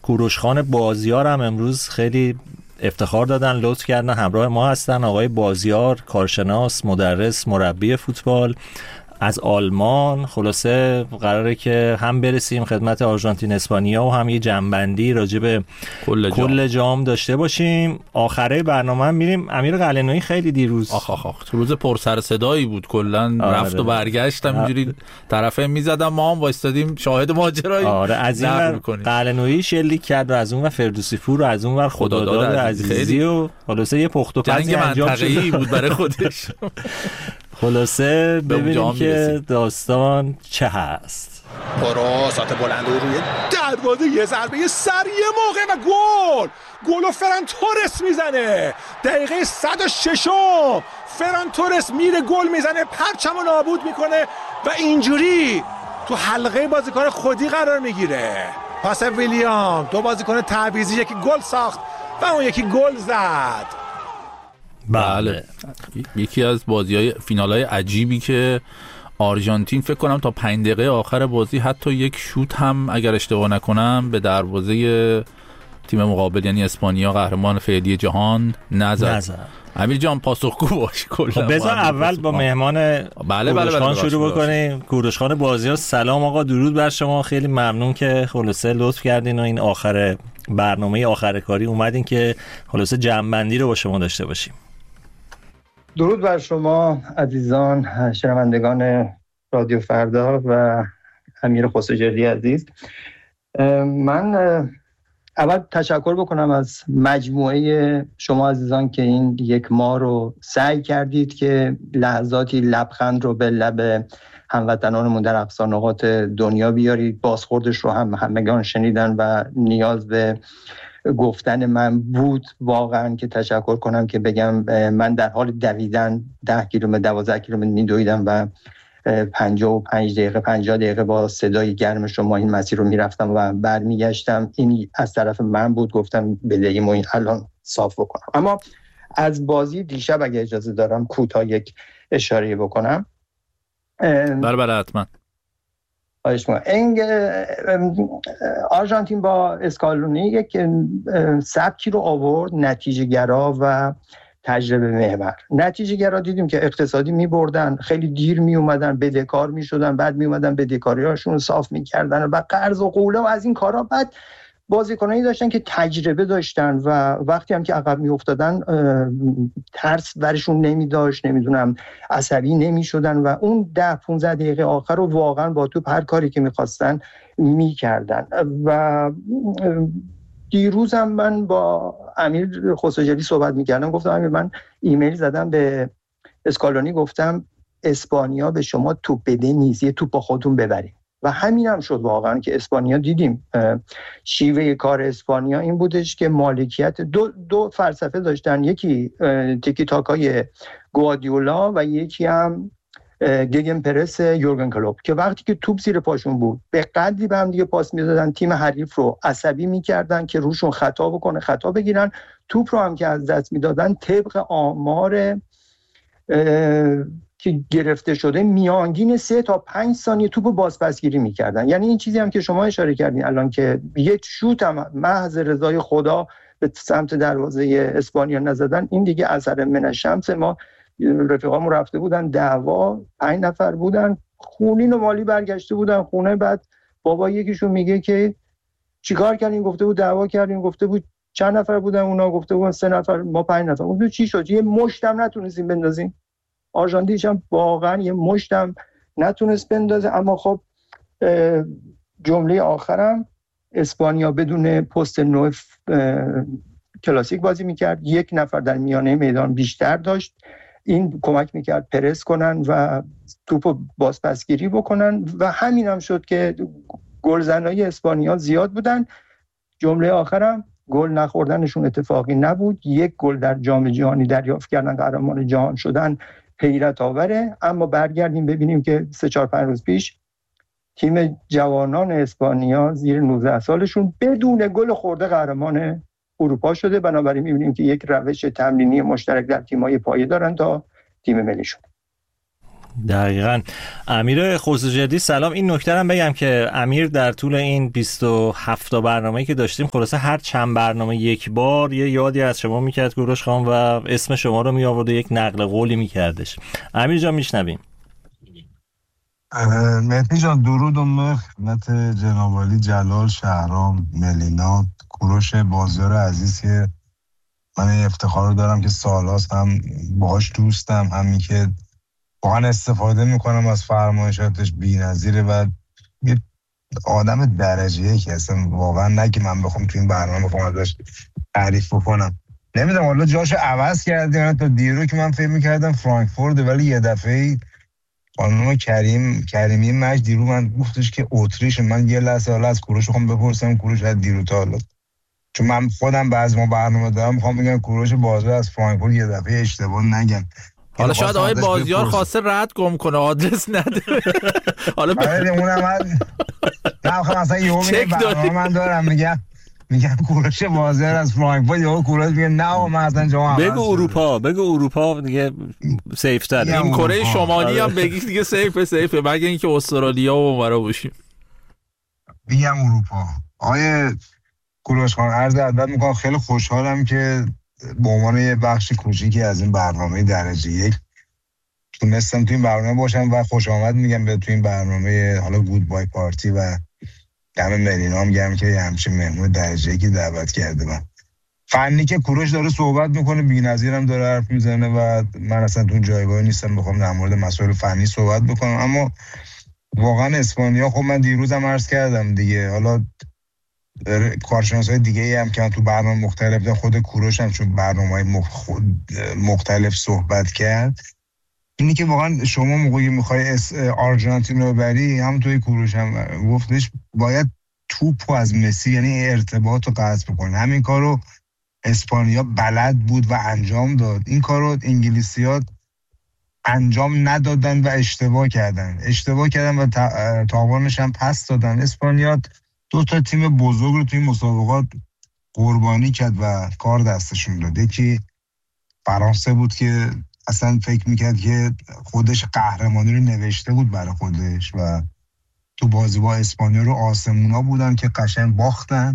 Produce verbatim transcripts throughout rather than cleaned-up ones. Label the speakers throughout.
Speaker 1: کوروشخان بازیار هم امروز خیلی افتخار دادن، لطف کردن، همراه ما هستن. آقای بازیار کارشناس، مدرس، مربی فوتبال از آلمان. خلاصه قراره که هم برسیم خدمت آرژانتین اسپانیا و هم یه جنبندی راجع به کل جام. کل جام داشته باشیم. آخره برنامه هم میریم. امیر قلعه‌نویی خیلی دیروز
Speaker 2: آخ آخ آخ روز پر سر صدایی بود، کلا رفت و برگشت اینجوری طرفه میزدم، ما هم وایستادیم شاهد ماجرای.
Speaker 1: آره از این ور قلعه‌نویی شلیک کرد و از اون ور فردوسی پور و از اون ور خداداد عزیزی و خلاصه یه پخت و پز انجام شد
Speaker 2: بود برای خودش.
Speaker 1: خلاصه ببینیم که داستان چه هست.
Speaker 3: پروسات بلند و روی دروازه یه ضربه یه سر یه موقع و گل گل و فران تورس میزنه. دقیقه صد و شش فران تورس میره گل میزنه، پرچم رو نابود میکنه و اینجوری تو حلقه بازیکن خودی قرار میگیره. پاس ویلیام، دو بازیکن تعویضی، یکی گل ساخت و اون یکی گل زد.
Speaker 2: بله یکی از بازی‌های فینال‌های عجیبی که آرژانتین فکر کنم تا پنج دقیقه آخر بازی حتی یک شوت هم اگر اشتباه نکنم به دروازه تیم مقابل یعنی اسپانیا قهرمان فعلی جهان نزد. نزد. امیر جان پاسخگو باش کلا.
Speaker 1: بذار اول با مهمان
Speaker 2: بله بله بله
Speaker 1: شروع بکنیم. کوروشخان بازیار سلام آقا، درود بر شما. خیلی ممنون که خلاصه لطف کردین و این آخر برنامه آخر کاری اومدین که خلاصه جمع‌بندی رو با شما داشته باشیم.
Speaker 4: درود بر شما عزیزان شنوندگان رادیو فردا و امیر خسروجردی عزیز. من اول تشکر بکنم از مجموعه شما عزیزان که این یک ماه رو سعی کردید که لحظاتی لبخند رو به لب هموطنانمون در اقصا نقاط دنیا بیارید. بازخوردش رو هم همگان شنیدن و نیاز به گفتن من بود واقعا که تشکر کنم که بگم من در حال دویدن ده کیلومتر دوازده کیلومتر میدویدم و پنجاه و پنج دقیقه پنجاه دقیقه با صدای گرم شما این مسیر رو میرفتم و برمیگشتم. این از طرف من بود، گفتم بدهیم و این الان صاف بکنم. اما از بازی دیشب اگه اجازه دارم کوتاه یک اشاره بکنم.
Speaker 2: بله بله حتما.
Speaker 4: این آرژانتین با اسکالونی یک سبکی رو آورد، نتیجه گرا و تجربه محور. نتیجه گرا دیدیم که اقتصادی می بردن، خیلی دیر می اومدن، بدهکار می شدن، بعد می اومدن بدهکاری هاشون رو صاف می کردن و قرض و قوله و از این کارا. بعد بازیکنایی داشتن که تجربه داشتن و وقتی هم که عقب می افتادن ترس برشون نمی داشت، نمیدونم عصبی نمی شدن و اون ده پانزده دقیقه آخر رو واقعا با توپ هر کاری که می خواستن می کردن. و دیروز هم من با امیر خسروجردی صحبت می کردم، گفتم امیر من ایمیل زدم به اسکالونی، گفتم اسپانیا به شما توپ بده نیست، یه توپ با خودتون ببریم. و همین هم شد واقعا که اسپانیا دیدیم شیوه کار اسپانیا این بودش که مالکیت دو, دو فلسفه داشتن، یکی تیکی تاکای گواردیولا و یکی هم گگن پرس یورگن کلوپ که وقتی که توپ زیر پاشون بود به قدری به هم دیگه پاس میدادن تیم حریف رو عصبی میکردن که روشون خطا بکنه خطا بگیرن. توپ رو هم که از دست میدادن طبق آمار که گرفته شده میانگین سه تا پنج ثانیه توپو بازپسگیری میکردن. یعنی این چیزی هم که شما اشاره کردین الان که یک شوت هم محض رضای خدا به سمت دروازه اسپانیا نزدن، این دیگه اثر من الشمس. ما رفیقامون رفته بودن دعوا، پنج نفر بودن، خونین و مالی برگشته بودن خونه. بعد بابا یکیشون میگه که چیکار کردین؟ گفته بود دعوا کردیم. گفته بود چند نفر بودن اونا؟ گفته بود سه نفر، ما پنج نفر. گفته چی شد؟ یه مشتم نتونستیم بندازیم. آرژانتین هم واقعا یه مشتم نتونست بندازه. اما خب جمله آخرم اسپانیا بدون پست نو کلاسیک بازی میکرد، یک نفر در میانه میدان بیشتر داشت، این کمک میکرد پرس کنن و توپو بازپسگیری بکنن و همین هم شد که گلزنای اسپانیا زیاد بودن. جمله آخرم گل نخوردنشون اتفاقی نبود، یک گل در جام جهانی دریافت کردن، قهرمان جهان شدن، حیرت آوره. اما برگردیم ببینیم که سه چهار پنج روز پیش تیم جوانان اسپانیا زیر نوزده سالشون بدون گل خورده قهرمان اروپا شده. بنابراین می‌بینیم که یک روش تمرینی مشترک در تیم‌های پایه دارن تا تیم ملیشون.
Speaker 1: دقیقاً. امیر خورزجدی سلام. این نکته هم بگم که امیر در طول این بیست و هفت تا برنامه‌ای که داشتیم خلاصه هر چند برنامه یک بار یه یادی از شما میکرد کوروش خان و اسم شما رو میآورد و یک نقل قولی میکردش. امیر جان میشنویم.
Speaker 5: مهدی جان درود و مهر خدمت جناب عالی جلال، شهرام، ملینا، کوروش بازیار عزیز که من افتخار رو دارم که سال‌هاست هم باهاش دوستم، همین که واقعا استفاده میکنم از فرمایشاتش، بی‌نظیره و یه آدم درجه یک هستم واقعا. نه که من بخوام تو این برنامه بخوام ازش تعریف بکنم، نمیدونم حالا جاشو عوض کرده. تا دیرو که من فکر میکردم فرانکفورت، ولی یه دفعه خانم کریم کریمی مج دیرو من گفتش که اتریش. من یه لحظه حالا از کوروش بخوام بپرسم کوروش از دیرو تا حالا، چون من خودم بعضی ما برنامه دارم میخوام بگم کوروش بازار از فرانکفورت یه دفعه اشتباه نگم.
Speaker 2: حالا شاید آقای بازیار خواسته رد گم کنه، آدرس نداره. حالا
Speaker 5: آره اونم من نه خب مثلا یهو میگه برنامه من دارم میگم میگم کوروش بازیار از فرانکفورت، یهو کوروش میگه نه من اصلا جواب
Speaker 1: بگو اروپا، بگو اروپا دیگه سیف تر.
Speaker 2: این کره شمالی هم بگی دیگه سیف سیفه، مگه اینکه استرالیا و اونورا باشیم.
Speaker 5: میگم اروپا. آقای کوروش خان عرض ادب میکنم، خیلی خوشحالم که به عنوان یه بخش کوچیکی از این برنامه درجه یک تونستم تو این برنامه باشم و خوش آمد میگم به تو این برنامه حالا گود بای پارتی و دم مرینا هم گرم که همچین مهمون درجه یکی دعوت کرده. من فنی که کوروش داره صحبت میکنه بی‌نظیرم داره حرف میزنه و من اصلا تو اون جایگاه نیستم بخوام در مورد مسائل فنی صحبت بکنم. اما واقعا اسپانیا، خب من دیروزم عرض کردم دیگه، حالا کارشناسای دیگه ای هم که تو برنامه مختلف ده، خود کوروش هم چون برنامه‌های مختلف صحبت کرد، اینی که واقعا شما موقعی میخوای آرژانتین رو بری، هم توی کوروش هم گفتش باید توپو از مسی یعنی ارتباط رو قطع بکنه. همین کارو اسپانیا بلد بود و انجام داد. این کارو انگلیسی‌ها انجام ندادن و اشتباه کردن اشتباه کردن و تاوانش هم پس دادن. اسپانیا دو تا تیم بزرگ رو توی مسابقات قربانی کرد و کار دستشون داد. یکی فرانسه بود که اصلا فکر میکرد که خودش قهرمانی رو نوشته بود برای خودش و تو بازی با اسپانیا رو آسمونا بودن که قشنگ باختن.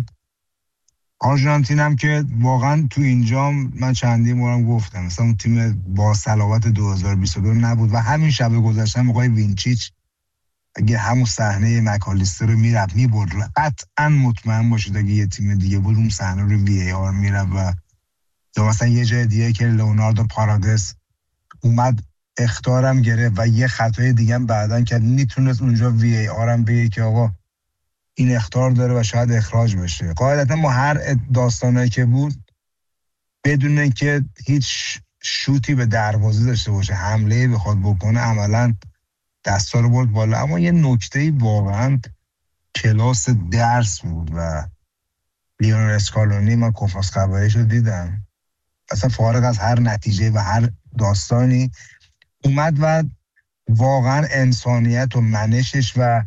Speaker 5: آرژانتین هم که واقعا تو اینجا من چندین بارم گفتم مثلا اون تیم با صلابت دو هزار و بیست و دو نبود و همین شب گذشته موقع وینچیچ اگه همون صحنه مکالیستر رو میرفت میبرد، قطعا مطمئن باشید اگه یه تیم دیگه بود اون صحنه رو وی ای آر میرفت و یا مثلا یه جای دیگه که لئوناردو پارادس اومد اخطارم گرفت و یه خطای دیگه هم بعدن که میتونست اونجا وی ای آر هم بگه که آقا این اخطار داره و شاید اخراج بشه. قاعدتا ما هر داستانایی که بود بدون که هیچ شوتی به دروازه داشته باشه، حمله بخواد بکنه، عملاً دستا رو برد بالا. اما یه نکته واقعا کلاس درس بود و لیونل اسکالونی، من کنفرانس خبریش رو دیدم، اصلا فارغ از هر نتیجه و هر داستانی اومد و واقعا انسانیت و منشش و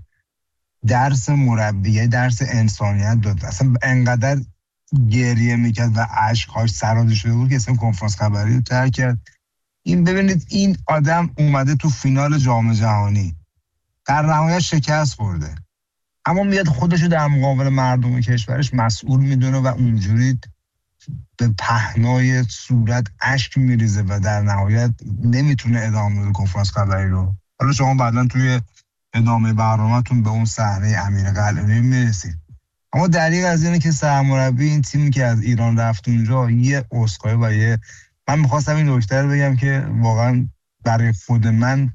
Speaker 5: درس مربیه، درس انسانیت داد. اصلا انقدر گریه میکرد و عشقهاش سرازیر شده بود که اصلا کنفرانس خبری رو ترک کرد. این ببینید این آدم اومده تو فینال جام جهانی، در نهایت شکست برده، اما میاد خودشو در مقابل مردم کشورش مسئول میدونه و اونجوری به پهنای صورت اشک میریزه و در نهایت نمیتونه ادامه بده کنفرانس خبری رو. حالا شما بعداً توی ادامه برنامه‌تون به اون صحنه امیر قلعه‌نویی میرسید. اما دلیل از اینه که سرمربی این تیمی که از ایران رفت اونجا یه اسکای و یه من میخواستم این نکته رو بگم که واقعا برای خود من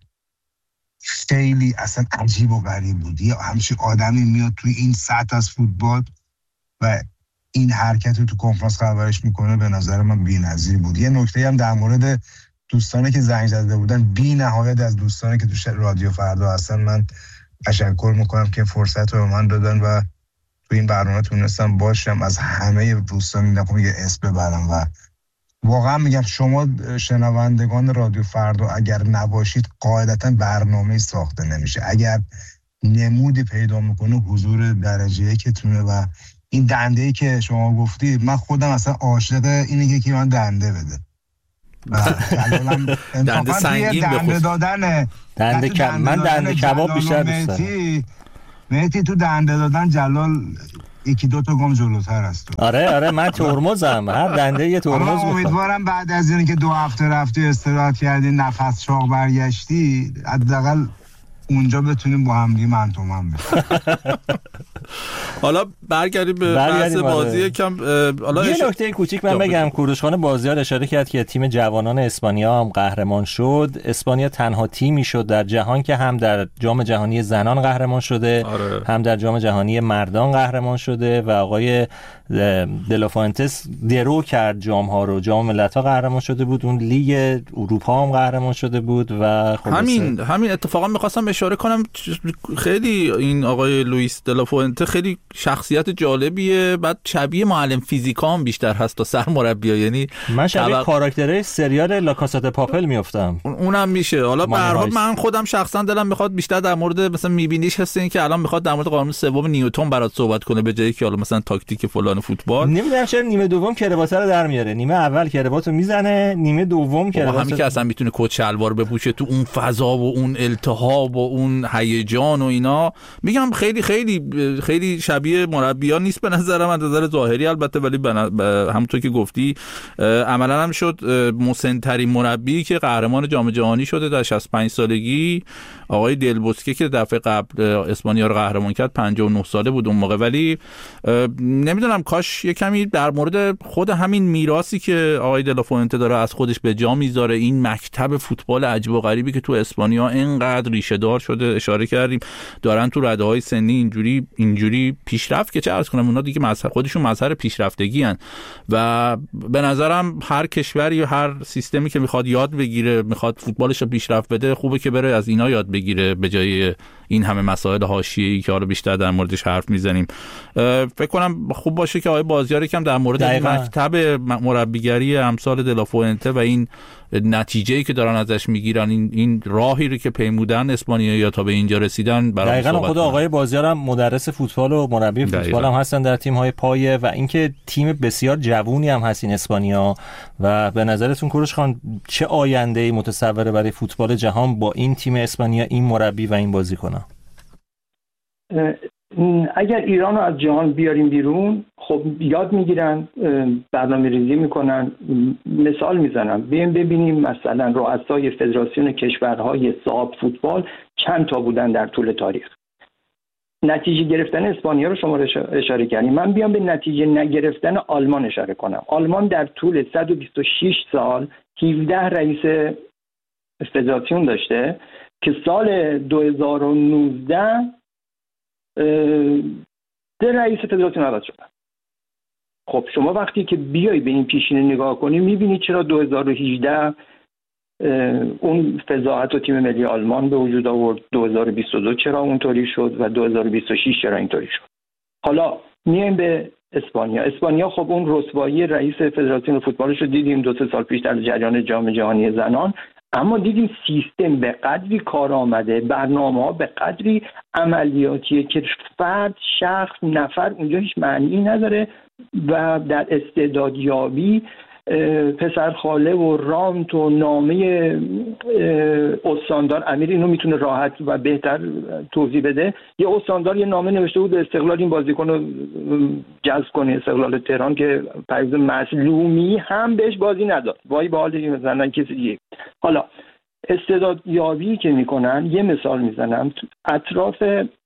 Speaker 5: خیلی اصلا عجیب و غریب بود. یه همچین آدمی میاد توی این سطح از فوتبال و این حرکت رو تو کنفرانس خبرش میکنه، به نظر من بی‌نظیر بود. یه نکته هم در مورد دوستانی که زنگ زده بودن، بی نهایت از دوستانی که تو رادیو فردا هستن من تشکر میکنم که فرصت رو به من دادن و تو این برنامه تونستم باشم. از همه دوستان نکنم یه اسم ببرم و واقعا میگم شما شنوندگان رادیو فردا اگر نباشید قاعدتا برنامه ساخته نمیشه. اگر نمودی پیدا میکنه حضور درجه یکتونه و این دنده‌ای که شما گفتید، من خودم اصلا عاشق اینه که من دنده بده.
Speaker 2: دنده سنگین
Speaker 5: دنده دادن
Speaker 1: دنده کب من دنده کباب بیشتر دوست دارم.
Speaker 5: مهدی تو دنده دادن جلال یکی دو تا گم جلوتر است.
Speaker 1: آره آره من ترمزم، هر دنده یه ترمز میخوام.
Speaker 5: امیدوارم بعد از اینکه دو هفته رفتی استراحت کردی نفس چاق برگشتی حداقل اونجا بتونیم با هم دیگه من تو من بشیم.
Speaker 2: حالا برگردیم به بحث بازی یکم. حالا
Speaker 1: یه نکته کوچیک من بگم، کوروشخان بازیار اشاره کرد که تیم جوانان اسپانیا هم قهرمان شد. اسپانیا تنها تیمی شد در جهان که هم در جام جهانی زنان قهرمان شده، آره. هم در جام جهانی مردان قهرمان شده و آقای دلافوئنتس درو کرد جام ها رو. جام ملت‌ها قهرمان شده بود، اون لیگ اروپا هم قهرمان شده بود و
Speaker 2: همین همین اتفاقا می‌خواستم اشاره کنم، خیلی این آقای لوئیس دلافوئنته خیلی شخصیت جالبیه، بعد شبیه معلم فیزیکا هم بیشتر هست تا سرمربی، یعنی
Speaker 1: من شبیه طبق... کاراکتره سریال لا کاسا د پاپل میافتم.
Speaker 2: اونم میشه. حالا به هر حال من خودم شخصا دلم میخواد بیشتر در مورد مثلا میبینیش هست این که الان میخواد در مورد قانون سوم نیوتن برات صحبت کنه به جایی که حالا مثلا تاکتیک فلان فوتبال.
Speaker 1: نمیدونم چرا نیمه دوم کربات رو در میاره، نیمه اول کرباتو میزنه، نیمه دوم کربات
Speaker 2: همین که اصلا میتونه کت شلوار بپوشه تو اون فضا و اون التهاب و اون هیجان و اینا. میگم خیلی خیلی خیلی شبیه مربیان نیست به نظرم، از نظر ظاهری البته، ولی همونطور که گفتی عملا هم شد مسن‌ترین مربی که قهرمان جام جهانی شده در شصت و پنج سالگی. آقای دل بوسکه که دفعه قبل اسپانیا رو قهرمان کرد پنجاه و نه ساله بود اون موقع. ولی نمیدونم کاش یه کمی در مورد خود همین میراثی که آقای دلافوئنته داره از خودش به جا میذاره، این مکتب فوتبال عجیب و غریبی که تو اسپانیا اینقدر ریشه دار شده، اشاره کردیم دارن تو رده‌های سنی اینجوری اینجوری پیشرفت که چه عرض کنم اونا دیگه مظهر خودشون مظهر پیشرفتگی ان و به نظرم هر کشوری و هر سیستمی که میخواد یاد بگیره، میخواد فوتبالش رو پیشرفت بده، خوبه که بره از اینا یاد بگیره به جای این همه مسائل حاشیه‌ای که حالا بیشتر در موردش حرف میزنیم. فکر کنم خوب باشه که آقای بازیار یکم در مورد مکتب مربیگری امثال دلافوئنته و این نتیجه‌ای که دارن ازش میگیرن، این این راهی رو که پیمودن اسپانیایی‌ها تا به اینجا رسیدن برای
Speaker 1: دقیقاً. خود آقای بازیار هم مدرس فوتبال و مربی فوتبال هم هستن در تیم‌های پایه و اینکه تیم بسیار جوونی هم هست این اسپانیا. و به نظرتون کوروش خان چه آینده‌ای متصوره برای فوتبال جهان با این تیم اسپانیا، این مربی و این بازیکن‌ها؟
Speaker 4: اگر ایران رو از جهان بیاریم بیرون، خب یاد میگیرن، برنامه ریزی میکنن. مثال میزنم، بیایم ببینیم مثلا رؤسای فدراسیون کشورهای صاحب فوتبال چند تا بودن در طول تاریخ. نتیجه گرفتن اسپانیا رو شما اشاره کردیم، من بیام به نتیجه نگرفتن آلمان اشاره کنم. آلمان در طول صد و بیست و شش سال هفده رئیس فدراسیون داشته که سال دو هزار و نوزده ده رئیس فدراسیون عوض شدن. خب شما وقتی که بیای به این پیشینه نگاه کنی میبینی چرا دو هزار و هجده اون فضاحت و تیم ملی آلمان به وجود آورد، دو هزار و بیست و دو چرا اونطوری شد و دو هزار و بیست و شش چرا اینطوری شد. حالا میایم به اسپانیا. اسپانیا خب اون رسوایی رئیس فدراسیون فوتبالش رو دیدیم دو سه سال پیش در جریان جام جهانی زنان، اما دیدیم سیستم به قدری کار آمده، برنامه‌ها به قدری عملیاتیه که فرد، شخص، نفر اونجا هیچ معنی نداره و در استعدادیابی پسرخاله و رانت و نامه استاندار امیر اینو میتونه راحت و بهتر توضیح بده. یه استاندار یه نامه نوشته بود استقلال این بازیکن رو جذب کنه، استقلال تهران، که پریز مظلومی هم بهش بازی نداد، وای به حال مثلا کسی دیگه. حالا استعدادیابی که میکنن، یه مثال میزنم، اطراف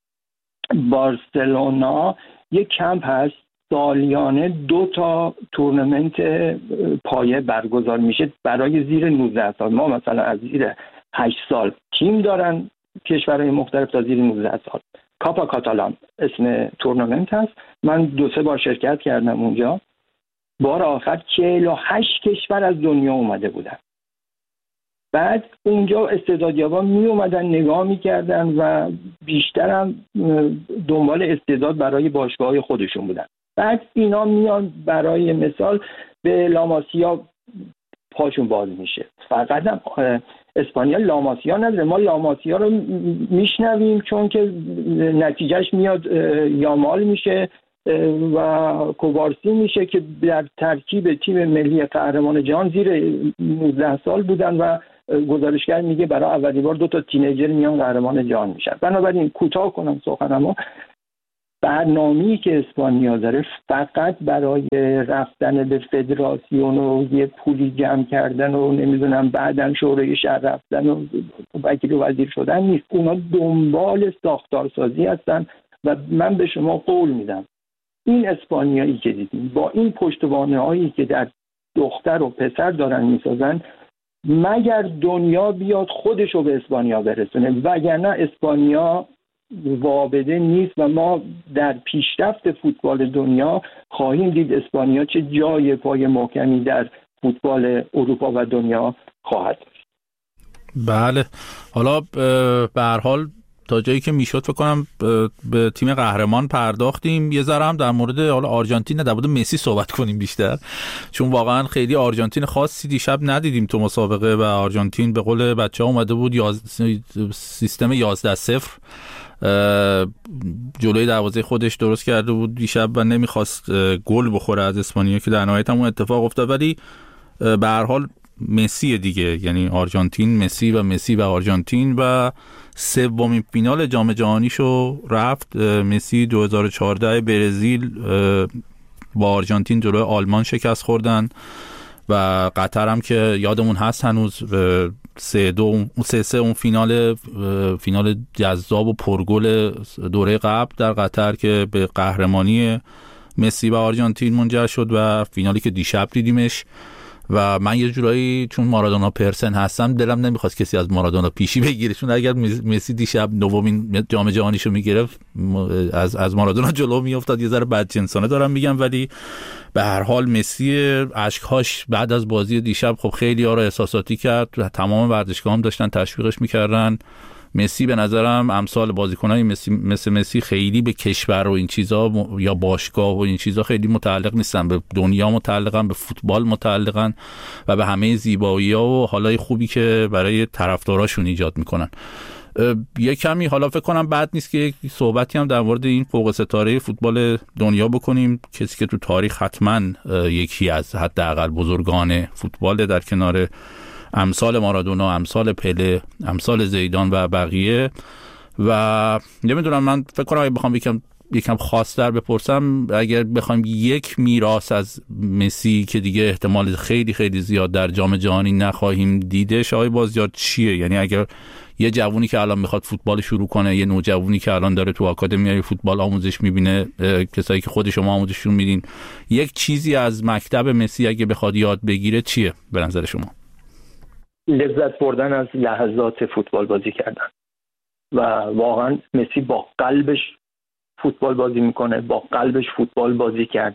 Speaker 4: بارسلونا یه کمپ هست، سالیانه دو تا تورنمنت پایه برگزار میشه برای زیر نوزده سال. ما مثلا از زیر هشت سال تیم دارن کشورهای مختلف تا زیر نوزده سال. کاپا کاتالان اسم تورنمنت هست. من دو سه بار شرکت کردم اونجا. بار آخر چهل و هشت کشور از دنیا اومده بودن. بعد اونجا استعدادیابا می اومدن نگاه میکردن و بیشتر هم دنبال استعداد برای باشگاه‌های خودشون بودن. بعد اینا میان برای مثال به لاماسیا پاشون باز میشه. فقط هم اسپانیا لاماسیا نداره، ما لاماسیا رو میشنویم چون که نتیجهش میاد یامال میشه و کوبارسی میشه که در ترکیب تیم ملی قهرمان جهان زیر نوزده سال بودن و گزارشگر میگه برای اولین بار دو تا تینیجر میان قهرمان جهان میشن. بنابراین کوتاه کنم سخنمو، برنامه‌ای که اسپانیا داره فقط برای رفتن به فدراسیون و یه پولی جمع کردن و نمیدونم بعدن شورای شهر رفتن و وکیل وزیر شدن نیست. اونا دنبال ساختارسازی هستن و من به شما قول میدم این اسپانیایی که دیدیم با این پشتوانه‌هایی که در دختر و پسر دارن میسازن، مگر دنیا بیاد خودش رو به اسپانیا برسونه، وگرنه اسپانیا وابده نیست و ما در پیشرفت فوتبال دنیا خواهیم دید اسپانیا چه جای پای محکمی در فوتبال اروپا و دنیا خواهد داشت.
Speaker 2: بله، حالا به هر حال تا جایی که میشد فکر کنم به تیم قهرمان پرداختیم. یه ذره هم در مورد حالا آرژانتین در مورد مسی صحبت کنیم بیشتر، چون واقعا خیلی آرژانتین خاصی دیشب ندیدیم تو مسابقه و آرژانتین به قول بچه‌ها اومده بود یاز... سیستم یازده صفر جلوی دروازه خودش درست کرده بود دیشب و نمیخواست گل بخوره از اسپانیا که در نهایت هم اون اتفاق افتاد. ولی به هر حال مسی دیگه، یعنی آرژانتین مسی و مسی و آرژانتین و سومین فینال جام جهانیشو رفت. مسی دو هزار و چهارده برزیل با آرژانتین جلوی آلمان شکست خوردن و قطر هم که یادمون هست هنوز سه دو سه سه اون فینال فینال جذاب و پرگل دوره قبل در قطر که به قهرمانی مسی و آرژانتین منجر شد و فینالی که دیشب دیدیمش. و من یه جورایی چون مارادونا پرسن هستم دلم نمیخواست کسی از مارادونا پیشی بگیره، چون اگر مسی دیشب نومین جام جهانیشو میگرفت از از مارادونا جلو میافتاد. یه ذره بدجنسانه دارم میگم، ولی به هر حال مسی اشک‌هاش بعد از بازی دیشب خب خیلی ها رو احساساتی کرد، تمام ورزشگاه هم داشتن تشویقش میکردن. مسی به نظرم امثال بازیکنای مسی مثل مسی خیلی به کشور و این چیزا یا باشگاه و این چیزا خیلی متعلق نیستن، به دنیا متعلقن، به فوتبال متعلقن و به همه زیبایی‌ها و حالای خوبی که برای طرفداراشون ایجاد میکنن. یه کمی حالا فکر کنم بد نیست که یک صحبتی هم در مورد این فوق ستاره فوتبال دنیا بکنیم، کسی که تو تاریخ حتما یکی از حداقل بزرگان فوتبال در کنار امثال مارادونا، امثال پله، امثال زیدان و بقیه. و نمیدونم، من فکر کنم اگه بخوام یکم یکم خاص‌تر بپرسم، اگر بخوایم یک میراث از مسی که دیگه احتمال خیلی خیلی زیاد در جام جهانی نخواهیم دیدش، آقای بازیار چیه؟ یعنی اگر یه جوونی که الان میخواد فوتبال شروع کنه، یه نوجوانی که الان داره تو آکادمیای فوتبال آموزش میبینه، کسایی که خود شما آموزششون میدین، یک چیزی از مکتب مسی اگه بخواد یاد بگیره چیه به نظر شما؟
Speaker 4: لذت بردن از لحظات فوتبال بازی کردن و واقعا مسی با قلبش فوتبال بازی میکنه، با قلبش فوتبال بازی کرد.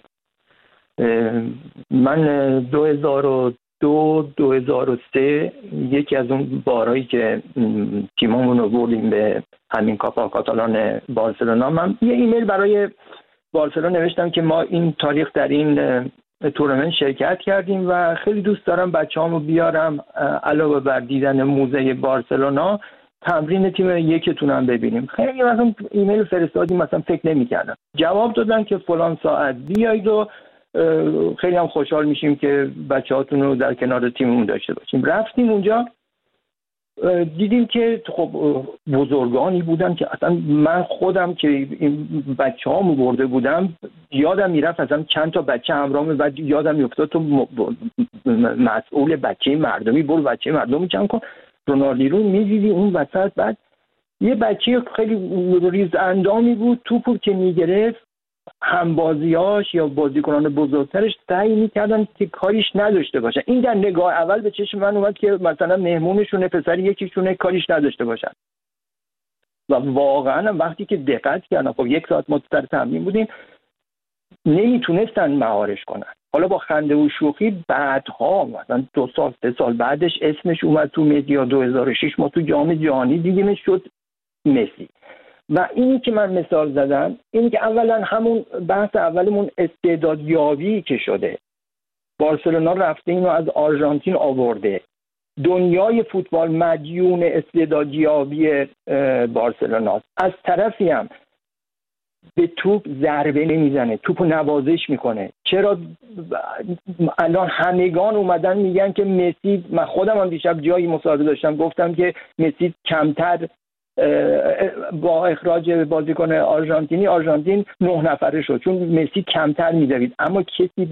Speaker 4: من دو هزار و دو دو هزار و سه یکی از اون بارایی که تیممون رو بردیم به همین کاپا کاتالان بارسلونا، من یه ایمیل برای بارسلونا نوشتم که ما این تاریخ در این تورنمنت شرکت کردیم و خیلی دوست دارم بچه‌هامو بیارم علاوه بر دیدن موزه بارسلونا تمرین تیم یکتونم ببینیم. خیلی مثلا ایمیل فرستادیم، مثلا فکر نمی‌کردم. جواب دادن که فلان ساعت بیایید و خیلی هم خوشحال میشیم که بچه‌هاتون رو در کنار تیممون داشته باشیم. رفتیم اونجا، دیدیم که خب بزرگانی بودن که اصلا من خودم که این بچه‌هامو برده بودم یادم میرفت اصلا چند تا بچه همراهمه و یادم میافتاد تو مسئول بچه مردمی برو بچه مردمی چند کن. رونالدینو میدیدی اون وسط، بعد یه بچه خیلی ریز اندامی بود، توپو که میگرفت همبازیاش یا بازیکنان بزرگترش سعی میکردن که کاریش نداشته باشن. این در نگاه اول به چشم من اومد که مثلا مهمونشونه پسر یکیشونه کاریش نداشته باشن و واقعا وقتی که دقت کردم، خب یک ساعت ما سر تمرین بودیم، نمیتونستن مهارش کنن. حالا با خنده و شوخی بعدها مثلا دو سال سه سال بعدش اسمش اومد تو مدیا، دو هزار و شش ما تو جام جهانی دیدیمش شد مسی. و اینی که من مثال زدم اینی که اولا همون بحث اولمون استعدادیابی که شده، بارسلونا رفته اینو از آرژانتین آورده، دنیای فوتبال مدیون استعدادیابی بارسلوناست. از طرفی هم به توپ ضربه نمیزنه، توپو نوازش میکنه. چرا الان همگان اومدن میگن که مسی، من خودم هم دیشب جایی مصاحبه داشتم گفتم که مسی کمتر با اخراج بازیکن آرژانتینی آرژانتین نه نفره شد چون مسی کمتر میدوید، اما کسی